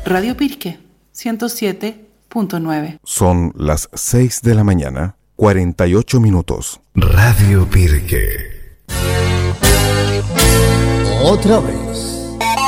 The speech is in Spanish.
Radio Pirque, 107.9. Son las 6 de la mañana, 48 minutos. Radio Pirque. Otra vez.